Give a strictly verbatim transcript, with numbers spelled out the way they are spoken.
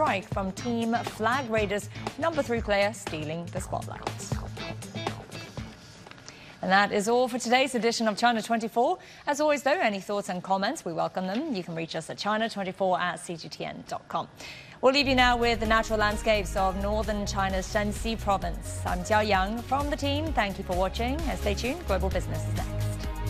strike from Team Flag Raiders, number three player stealing the spotlight. And that is all for today's edition of China twenty-four. As always, though, any thoughts and comments, we welcome them. You can reach us at china twenty-four at c g t n dot com. We'll leave you now with the natural landscapes of northern China's Shanxi province. I'm Jiao Yang from the team. Thank you for watching and stay tuned. Global Business is next.